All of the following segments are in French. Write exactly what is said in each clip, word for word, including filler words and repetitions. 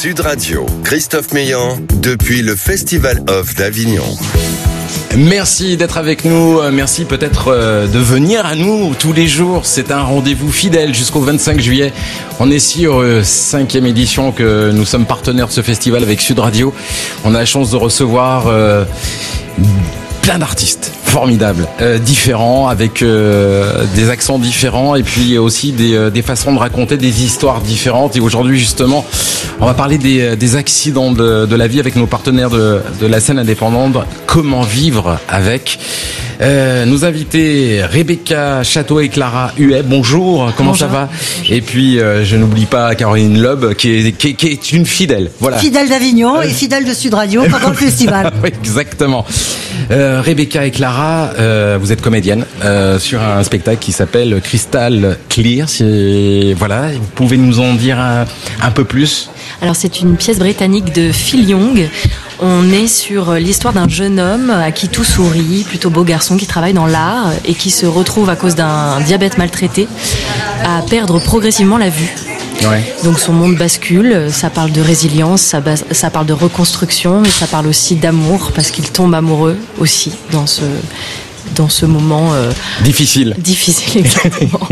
Sud Radio, Christophe Meillan, depuis le Festival Off d'Avignon. Merci d'être avec nous, merci peut-être de venir à nous tous les jours. C'est un rendez-vous fidèle jusqu'au vingt-cinq juillet. On est sur cinquième édition que nous sommes partenaires de ce festival avec Sud Radio. On a la chance de recevoir euh, plein d'artistes formidables, euh, différents, avec euh, des accents différents et puis aussi des, euh, des façons de raconter des histoires différentes. Et aujourd'hui justement, on va parler des, des accidents de, de la vie avec nos partenaires de, de la scène indépendante. Comment vivre avec euh, nos invités Rebecca Château et Clara Huet. Bonjour, comment Bonjour. Ça va? Et puis euh, je n'oublie pas Caroline Loeb qui est, qui, qui est une fidèle. Voilà. Fidèle d'Avignon euh... et fidèle de Sud Radio pendant le festival. Oui, exactement. Euh, Rebecca et Clara, euh, vous êtes comédienne euh, sur un spectacle qui s'appelle Crystal Clear. C'est, voilà, vous pouvez nous en dire un, un peu plus? Alors c'est une pièce britannique de Phil Young. On est sur l'histoire d'un jeune homme à qui tout sourit, plutôt beau garçon qui travaille dans l'art et qui se retrouve à cause d'un diabète maltraité à perdre progressivement la vue. Ouais. Donc son monde bascule, ça parle de résilience, ça, bas, ça parle de reconstruction, mais ça parle aussi d'amour parce qu'il tombe amoureux aussi dans ce, dans ce moment euh, difficile. Difficile, exactement.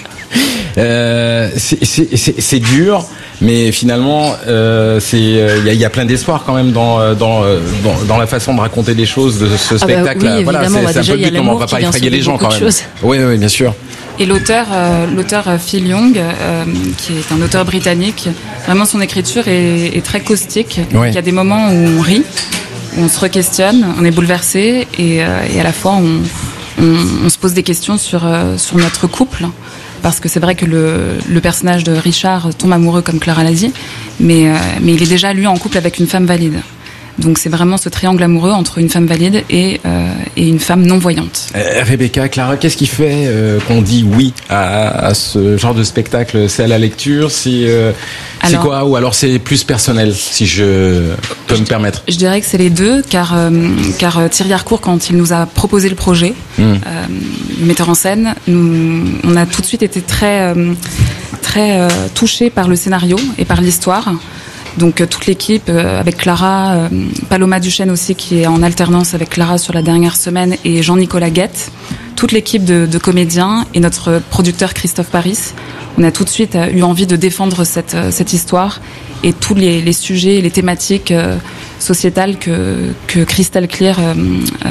euh, c'est, c'est, c'est, c'est dur. Mais finalement, euh, c'est il euh, y, a, y a plein d'espoir quand même dans dans, dans dans la façon de raconter les choses de ce spectacle. Ah bah oui, voilà, c'est, bah c'est déjà, un peu le but, on va pas effrayer les gens quand même. Oui, oui, bien sûr. Et l'auteur, euh, l'auteur Phil Young, euh, qui est un auteur britannique, vraiment son écriture est, est très caustique. Oui. Il y a des moments où on rit, où on se re-questionne, on est bouleversé, et, euh, et à la fois on, on, on se pose des questions sur euh, sur notre couple. Parce que c'est vrai que le, le personnage de Richard tombe amoureux, comme Clara l'a dit, mais, euh, mais il est déjà, lui, en couple avec une femme valide. Donc c'est vraiment ce triangle amoureux entre une femme valide et, euh, et une femme non-voyante. Euh, Rebecca, Clara, qu'est-ce qui fait euh, qu'on dit oui à, à ce genre de spectacle? C'est à la lecture? C'est, euh, alors, c'est quoi? Ou alors c'est plus personnel, si je peux je, me permettre? Je dirais que c'est les deux, car, euh, car Thierry Harcourt, quand il nous a proposé le projet, mmh. euh, le metteur en scène, nous, on a tout de suite été très, euh, très euh, touchés par le scénario et par l'histoire. Donc euh, toute l'équipe, euh, avec Clara, euh, Paloma Duchesne aussi qui est en alternance avec Clara sur la dernière semaine et Jean-Nicolas Guette, toute l'équipe de, de comédiens et notre producteur Christophe Paris, on a tout de suite euh, eu envie de défendre cette, euh, cette histoire et tous les, les sujets et les thématiques euh, sociétales que, que Crystal Clear euh, euh,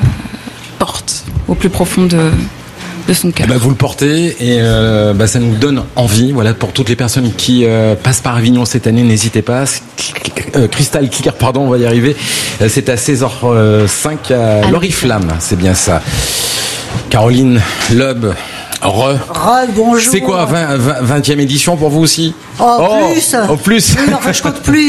porte au plus profond de... de son cœur. Bah vous le portez et euh, bah ça nous donne envie. Voilà, pour toutes les personnes qui euh, passent par Avignon cette année, n'hésitez pas. Euh, Crystal Clear, pardon, on va y arriver. C'est à seize heures cinq à l'Oriflamme, c'est bien ça. Caroline Loeb. Re. Re, bonjour. C'est quoi, vingt, vingt, vingtième édition pour vous aussi? Oh, oh plus. Au plus. Oui, enfin, je compte plus.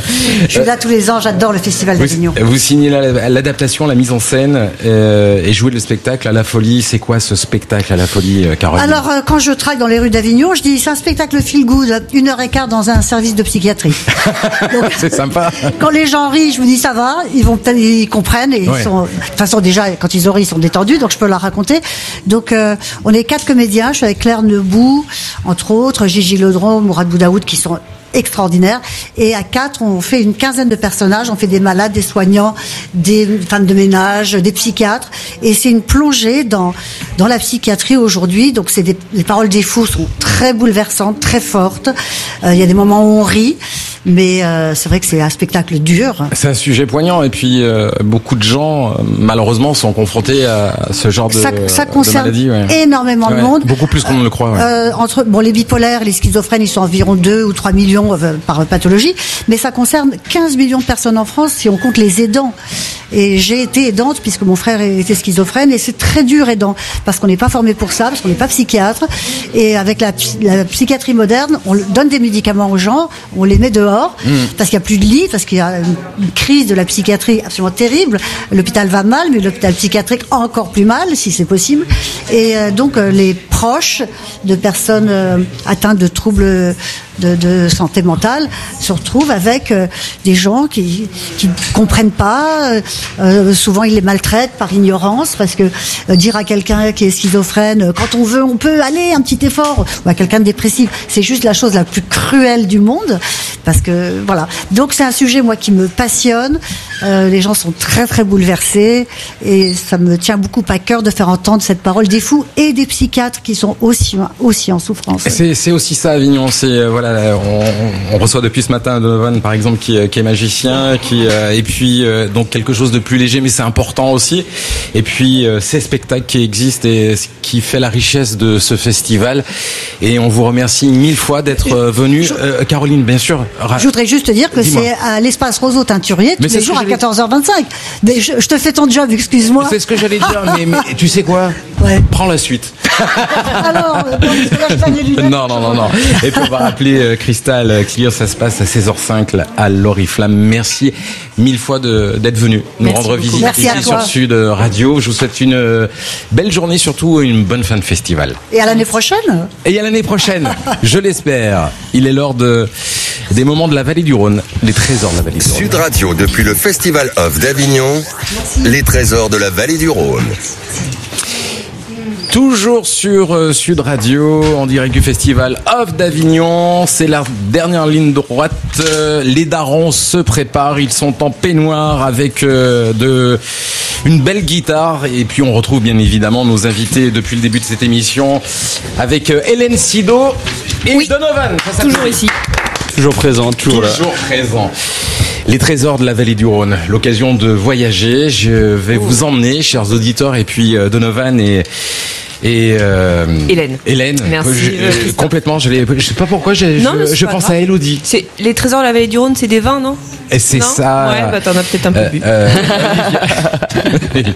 Je suis là tous les ans, j'adore le Festival d'Avignon. Vous, vous signez la, l'adaptation, la mise en scène euh, et jouez le spectacle à la Folie. C'est quoi ce spectacle à la Folie, Caroline? Alors, euh, quand je travaille dans les rues d'Avignon, je dis c'est un spectacle feel good, une heure et quart dans un service de psychiatrie. Donc, c'est sympa. Quand les gens rient, je me dis ça va, ils vont ils comprennent et ouais. Ils sont, de toute façon déjà quand ils ont ri, ils sont détendus, donc je peux leur raconter. Donc euh, on est quatre comédiens, je suis avec Claire Nebout, entre autres, Gigi Ledron, Mourad Boudaoud, qui sont extraordinaires. Et à quatre, on fait une quinzaine de personnages. On fait des malades, des soignants, des femmes de ménage, des psychiatres. Et c'est une plongée dans dans la psychiatrie aujourd'hui. Donc c'est des, les paroles des fous sont très bouleversantes, très fortes. Il euh, y a des moments où on rit. Mais euh, c'est vrai que c'est un spectacle dur. C'est un sujet poignant et puis euh, beaucoup de gens, euh, malheureusement, sont confrontés à ce genre de, ça, ça concerne de maladie. Ouais. Énormément ouais. de monde. Beaucoup plus qu'on ne le croit. Ouais. Euh, entre bon, les bipolaires, les schizophrènes, ils sont environ deux ou trois millions euh, par pathologie, mais ça concerne quinze millions de personnes en France si on compte les aidants. Et j'ai été aidante puisque mon frère était schizophrène et c'est très dur aidant parce qu'on n'est pas formé pour ça, parce qu'on n'est pas psychiatre. Et avec la, la psychiatrie moderne, on donne des médicaments aux gens, on les met dehors mmh. parce qu'il n'y a plus de lit, parce qu'il y a une crise de la psychiatrie absolument terrible. L'hôpital va mal, mais l'hôpital psychiatrique encore plus mal, si c'est possible. Et euh, donc euh, les proches de personnes euh, atteintes de troubles de, de santé mentale se retrouvent avec euh, des gens qui qui ne comprennent pas. Euh, souvent, ils les maltraitent par ignorance parce que euh, dire à quelqu'un qui est schizophrène, euh, quand on veut, on peut aller un petit effort, ou à quelqu'un de dépressif, c'est juste la chose la plus cruelle du monde parce que voilà. Donc c'est un sujet moi qui me passionne. Euh, les gens sont très très bouleversés et ça me tient beaucoup à cœur de faire entendre cette parole des fous et des psychiatres qui sont aussi aussi en souffrance. C'est, c'est aussi ça Avignon. C'est euh, voilà, on, on reçoit depuis ce matin Donovan par exemple qui, qui est magicien, qui euh, et puis euh, donc quelque chose de plus léger, mais c'est important aussi. Et puis euh, ces spectacles qui existent et ce qui fait la richesse de ce festival. Et on vous remercie mille fois d'être euh, venu. Euh, Caroline, bien sûr. Ra- Je voudrais juste te dire que Dis-moi. c'est à l'espace Roseau Teinturier tous Mais c'est les ce jours que à j'allais- quatorze heures vingt-cinq. Mais je, je te fais ton job, excuse-moi. C'est ce que j'allais dire, mais, mais tu sais quoi ? Ouais. Prends la suite. Alors, euh, donc, là, je fais les lunettes. Non, non, non, non. Et puis on va rappeler euh, Cristal euh, Clear, ça se passe à seize heures cinq là, à l'Oriflamme. Merci mille fois de, d'être venu nous Merci rendre beaucoup. visite Merci à ici toi. sur Sud Radio. Je vous souhaite une euh, belle journée, surtout une bonne fin de festival. Et à l'année prochaine. Et à l'année prochaine, je l'espère. Il est l'heure de, des moments de la vallée du Rhône, les trésors de la vallée du Rhône. Sud Radio, depuis le Festival Off d'Avignon, les trésors de la vallée du Rhône. Toujours sur euh, Sud Radio, en direct du festival Off d'Avignon. C'est la dernière ligne droite. Euh, les darons se préparent. Ils sont en peignoir avec euh, de, une belle guitare. Et puis on retrouve bien évidemment nos invités depuis le début de cette émission avec euh, Hélène Sido et Oui. Donovan. Ça Toujours s'appelle- ici. Toujours présent, toujours là. Toujours présent. Les trésors de la vallée du Rhône, l'occasion de voyager. Je vais vous emmener, chers auditeurs, et puis euh, Donovan et et euh, Hélène. Hélène. Merci, Je- euh, Christophe. complètement. Je, l'ai- je sais pas pourquoi. j'ai- Non, mais je c'est je pas pense grave. à Elodie. C'est les trésors de la vallée du Rhône, c'est des vins, non? Et c'est Non ça. Ouais, bah t'en as peut-être un peu Euh, bu. euh, Olivia...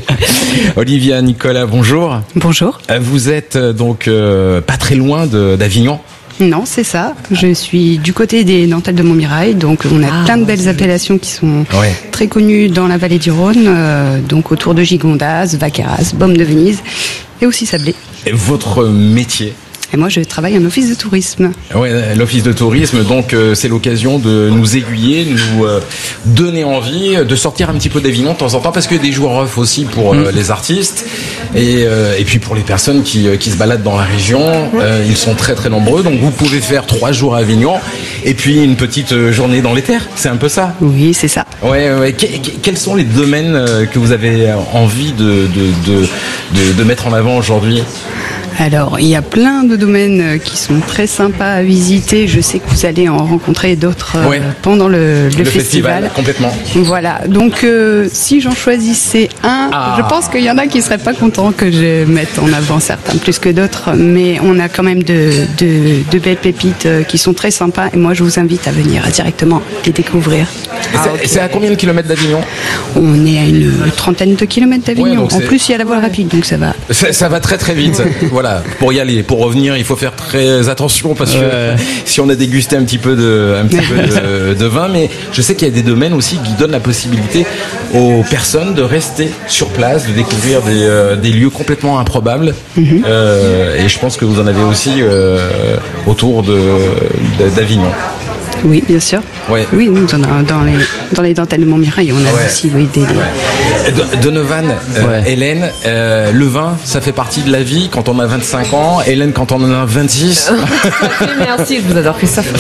Olivia Nicolas, bonjour. Bonjour. Euh, Vous êtes euh, donc euh, pas très loin de- d'Avignon. Non, c'est ça. Je suis du côté des dentelles de Montmirail, donc on a Ah, plein de belles appellations qui sont Ouais. très connues dans la vallée du Rhône, euh, donc autour de Gigondas, Vaqueras, Baume de Venise et aussi Sablé. Et votre métier? Et moi, je travaille en office de tourisme. Ouais, l'office de tourisme, donc euh, c'est l'occasion de nous aiguiller, nous euh, donner envie de sortir un petit peu d'Avignon de temps en temps, parce qu'il y a des jours off aussi pour euh, les artistes et, euh, et puis pour les personnes qui, euh, qui se baladent dans la région. Euh, ils sont très très nombreux, donc vous pouvez faire trois jours à Avignon et puis une petite euh, journée dans les terres. C'est un peu ça. Oui, c'est ça. Ouais, ouais. Que- que- quels sont les domaines euh, que vous avez envie de, de, de, de, de mettre en avant aujourd'hui? Alors, il y a plein de domaines euh, qui sont très sympas à visiter. Je sais que vous allez en rencontrer d'autres euh, Ouais. pendant le, le Le festival, festival. complètement. Voilà, donc euh, si j'en choisissais un, Ah. je pense qu'il y en a qui seraient pas contents que je mette en avant certains plus que d'autres, mais on a quand même de, de, de belles pépites euh, qui sont très sympas et moi je vous invite à venir directement les découvrir. Et c'est- C'est à combien de kilomètres d'Avignon? On est à une trentaine de kilomètres Ouais, d'Avignon. donc En c'est- plus, il y a la voie rapide, donc ça va. Ça, ça va très très vite. Voilà, pour y aller, pour revenir, il faut faire très attention parce que Ouais. si on a dégusté un petit peu de, un petit peu de, de vin, mais je sais qu'il y a des domaines aussi qui donnent la possibilité aux personnes de rester sur place, de découvrir des, euh, des lieux complètement improbables. Euh, et je pense que vous en avez aussi euh, autour de, de- d'Avignon. Oui, bien sûr. Ouais. Oui, nous, on a dans les, dans les dentelles de Montmirail, on a Ouais. aussi oui, des, Euh, Do- Donovan, euh, Ouais. Hélène, euh, le vin, ça fait partie de la vie quand on a vingt-cinq ans. Hélène, quand on en a vingt-six. Merci, je vous adore, Christophe.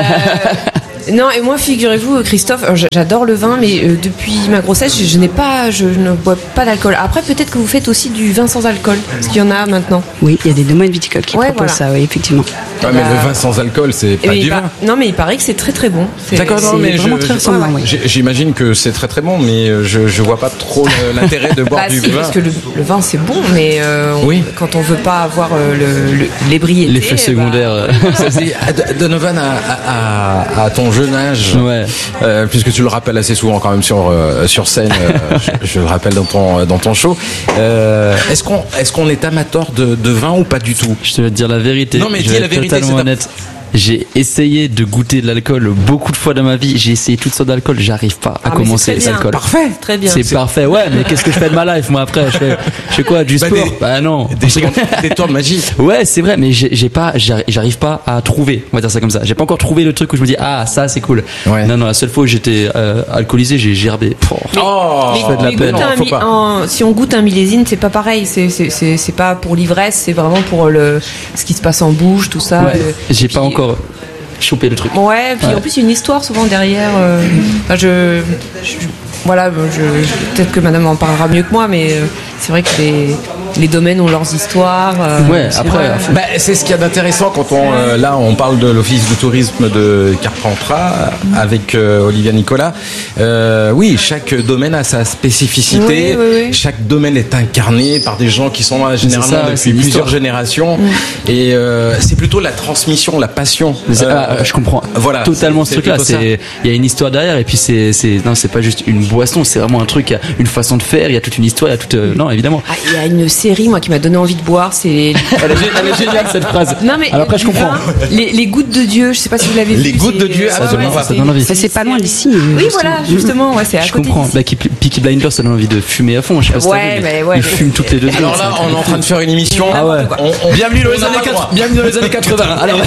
Euh, non, et moi, figurez-vous, Christophe, alors, j'adore le vin, mais euh, depuis ma grossesse, je, je n'ai pas, je ne bois pas d'alcool. Après, peut-être que vous faites aussi du vin sans alcool, parce qu'il y en a maintenant. Oui, il y a des domaines viticoles qui Ouais, proposent voilà. ça, oui, effectivement. Ouais, mais le vin sans alcool, c'est Et pas il du pa- vin. Non, mais il paraît que c'est très très bon. C'est- D'accord, non, c'est mais vraiment je- très je- ressemblant, oui. j'ai- j'imagine que c'est très très bon, mais euh, je, je vois pas trop le- l'intérêt de boire Bah du si, vin. parce que le, le vin c'est bon, mais euh, on- Oui. quand on veut pas avoir euh, le, le- l'ébriété, L'effet bah, secondaire. euh, Ça, c'est- ah, D- Donovan, à, à- à ton jeune âge, Ouais. euh, puisque tu le rappelles assez souvent quand même sur euh, sur scène, euh, je, je le rappelle dans ton dans ton show. euh, est-ce qu'on est-ce qu'on est amateur de, de vin ou pas du tout? Je te vais te dire la vérité. Non, mais je dis vais la être vérité, totalement c'est un- honnête. J'ai essayé de goûter de l'alcool beaucoup de fois dans ma vie. J'ai essayé toutes sortes d'alcool. J'arrive pas à Ah, mais c'est commencer très les bien. alcools. Parfait. Très bien. C'est parfait. Ouais, mais qu'est-ce que je fais de ma life moi après? Je fais, je fais quoi? Du Bah, sport? des- Bah non. Des, des tours de magie. Ouais, c'est vrai, mais j'ai j'ai pas, j'arri- j'arrive pas à trouver. On va dire ça comme ça. J'ai pas encore trouvé le truc où je me dis ah ça c'est cool. Ouais. Non non, la seule fois où j'étais euh, alcoolisé, j'ai gerbé. Pouh. Oh, Mais- fait de la mais peine. goûter un Faut mi- pas. en- si on goûte un millésime, c'est pas pareil. C'est c'est c'est c'est pas pour l'ivresse, c'est vraiment pour le ce qui se passe en bouche, tout ça. Ouais. Euh, J'ai et pas puis, encore. choper le truc. Ouais, puis Ouais. en plus, il y a une histoire souvent derrière. euh, enfin, je, je- voilà, je, peut-être que madame en parlera mieux que moi, mais euh, c'est vrai que les, les domaines ont leurs histoires. euh, Ouais, c'est après, vrai. Bah, c'est ce qu'il y a d'intéressant quand on euh, là on parle de l'office de tourisme de Carpentras avec euh, Olivia Nicolas. Euh, oui, chaque domaine a sa spécificité. Oui, oui, oui. Chaque domaine est incarné par des gens qui sont là généralement ça, c'est depuis plusieurs l'histoire. générations. Et euh, c'est plutôt la transmission, la passion. C'est- Euh, ah, je comprends Voilà, totalement c'est- ce truc-là. c'est plutôt ça. C'est, il y a une histoire derrière, et puis c'est, c'est, non, c'est pas juste une boisson, c'est vraiment un truc, il y a une façon de faire, il y a toute une histoire, il y a toute, euh, non, évidemment. Ah, il y a une série, moi, qui m'a donné envie de boire, c'est les... Elle est, gé- elle est géniale cette phrase. Non, mais Alors après, je du comprends. vin, les, les gouttes de Dieu, je sais pas si vous l'avez vu. Les gouttes de c'est- Dieu, ouais, absolument, ouais, ça donne envie. Bah, c'est pas loin d'ici. Oui, voilà, justement, ouais, c'est à Je côté comprends. d'ici. Bah, qui- Peaky Blinders, ça donne envie de fumer à fond. Je sais pas si t'as Ouais, vu, mais ouais, ils mais- fument toutes les deux Alors secondes, là, ça. on est en train de faire une émission. Ah ouais. On- on- Bienvenue dans on les n'a années pas le droit. quatre- bienvenue dans les années quatre-vingts. Alors.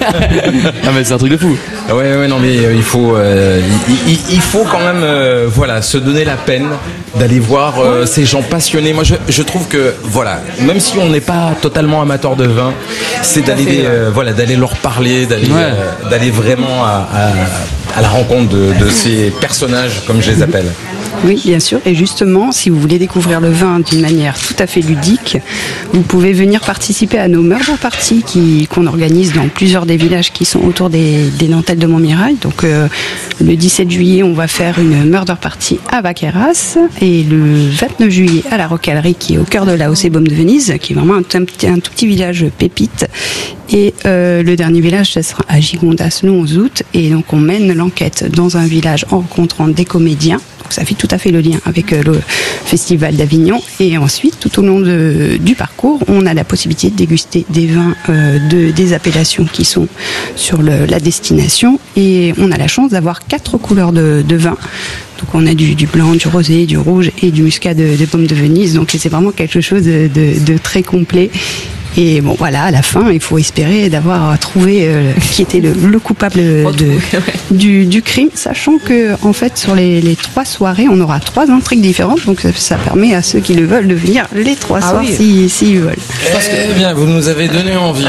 Ah mais c'est un truc de fou. Ouais, ouais, non, mais euh, il faut, euh, il, il- il faut quand même, euh, voilà, se donner la peine d'aller voir euh, ces gens passionnés. Moi, je, je trouve que, voilà, même si on n'est pas totalement amateur de vin, c'est d'aller, fait, euh, voilà, d'aller leur parler, d'aller, Ouais. euh, d'aller vraiment à, à- à la rencontre de, de ces personnages, comme je les appelle. Oui, bien sûr. Et justement, si vous voulez découvrir le vin d'une manière tout à fait ludique, vous pouvez venir participer à nos murder parties qui, qu'on organise dans plusieurs des villages qui sont autour des, des dentelles de Montmirail. Donc, euh, le dix-sept juillet, on va faire une murder party à Vaqueras, et le vingt-neuf juillet à la Rocalerie, qui est au cœur de la Haute-Baume de Venise, qui est vraiment un, un petit, un tout petit village pépite. Et euh, le dernier village, ce sera à Gigondas le onze août. Et donc, on mène l'enquête dans un village en rencontrant des comédiens. Donc ça fait tout à fait le lien avec euh, le Festival d'Avignon. Et ensuite, tout au long de, du parcours, on a la possibilité de déguster des vins euh, de, des appellations qui sont sur le, la destination. Et on a la chance d'avoir quatre couleurs de, de vin. Donc on a du, du blanc, du rosé, du rouge et du muscat de, de pomme de Venise. Donc c'est vraiment quelque chose de, de, de très complet. Et bon, voilà, à la fin, il faut espérer d'avoir trouvé euh, qui était le, le coupable de, du, du crime, sachant que en fait, sur les, les trois soirées, on aura trois intrigues différentes. Donc ça, ça permet à ceux qui le veulent de venir les trois Ah soirs oui. s'ils si, s'ils veulent. Eh bien, vous nous avez donné envie.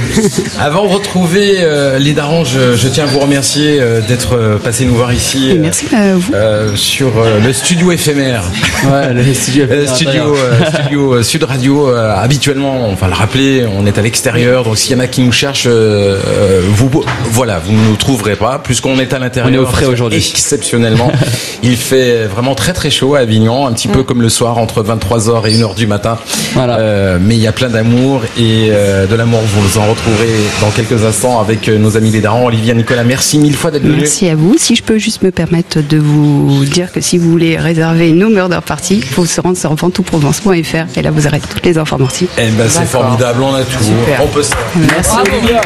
Avant de retrouver euh, les darons, je, je tiens à vous remercier euh, d'être euh, passé nous voir ici. Et euh, merci à vous. euh, sur euh, le studio éphémère. Ouais, le studio. Euh, studio, euh, studio euh, Sud Radio. euh, habituellement, on va le rappeler, on est à l'extérieur, donc s'il y en a qui nous cherchent, euh, euh, vous, voilà, vous ne nous trouverez pas, puisqu'on est à l'intérieur. On est au frais aujourd'hui. Exceptionnellement, il fait vraiment très très chaud à Avignon, un petit peu comme le soir entre vingt-trois heures et une heure du matin. Voilà. Euh, mais il y a plein d'amour et euh, de l'amour. Vous en retrouverez dans quelques instants avec euh, nos amis les darons. Olivia, Nicolas, merci mille fois d'être venus. Merci à vous. Si je peux juste me permettre de vous dire que si vous voulez réserver nos murder parties, il faut se rendre sur ventoux provence point f r et là vous aurez toutes les informations. Eh ben, c'est D'accord. formidable, on a tout. Super. On peut se... Merci. Olivia.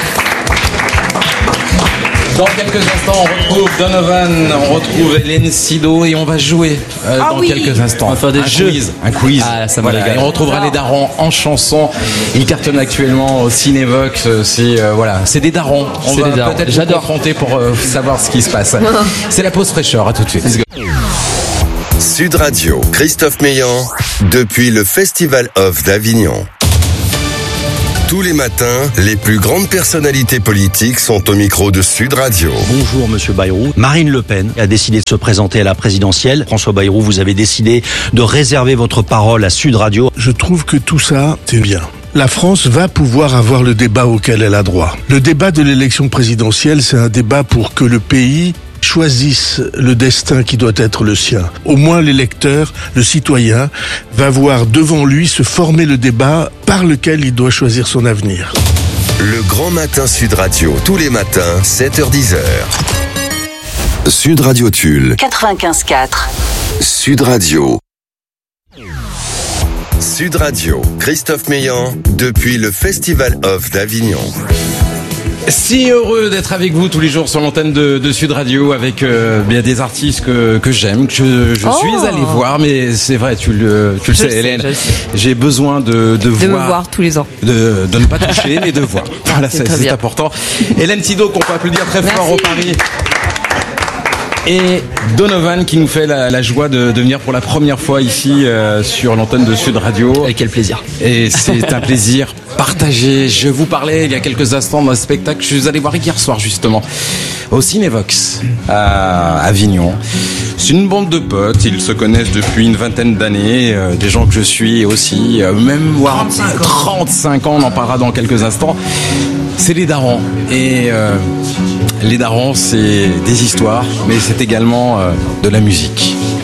Dans quelques instants, on retrouve Donovan, on retrouve Hélène Sido et on va jouer euh, Ah dans oui. quelques instants. On va faire des un jeux. Quiz, un quiz. Ah, ça me Voilà, régale. et on retrouvera les darons en chanson. Ils cartonnent actuellement au Cinévox. C'est euh, voilà, c'est des darons. On C'est va des darons. peut-être vous J'adore. confronter pour euh, savoir ce qui se passe. C'est la pause fraîcheur. À tout de suite. Sud Radio, Christophe Meillan, depuis le Festival Off d'Avignon. Tous les matins, les plus grandes personnalités politiques sont au micro de Sud Radio. Bonjour Monsieur Bayrou. Marine Le Pen a décidé de se présenter à la présidentielle. François Bayrou, vous avez décidé de réserver votre parole à Sud Radio. Je trouve que tout ça, c'est bien. La France va pouvoir avoir le débat auquel elle a droit. Le débat de l'élection présidentielle, c'est un débat pour que le pays choisisse le destin qui doit être le sien. Au moins l'électeur, le citoyen, va voir devant lui se former le débat par lequel il doit choisir son avenir. Le Grand Matin Sud Radio, tous les matins, sept heures dix. Sud Radio Tulle. quatre-vingt-quinze quatre. Sud Radio. Sud Radio, Christophe Meillan, depuis le Festival Off d'Avignon. Si heureux d'être avec vous tous les jours sur l'antenne de, de Sud Radio avec euh, bien des artistes que, que j'aime, que je, je Oh. suis allé voir, mais c'est vrai, tu le, tu le Je sais, le sais, Hélène. je le sais. J'ai besoin de, de, De voir, me voir tous les ans. de, de ne pas toucher, mais de voir. Voilà, C'est c'est très c'est bien. important. Hélène Sido, qu'on peut applaudir très fort Merci. au Paris. Et Donovan qui nous fait la, la joie de, de venir pour la première fois ici euh, sur l'antenne de Sud Radio. Avec quel plaisir. Et c'est un plaisir partagé. Je vous parlais il y a quelques instants d'un spectacle que je suis allé voir hier soir justement au Cinévox à Avignon. C'est une bande de potes, ils se connaissent depuis une vingtaine d'années, euh, des gens que je suis aussi, euh, même voire trente-cinq ans, on en parlera dans quelques instants. C'est les darons. Et euh, les darons, c'est des histoires, mais c'est également euh, de la musique.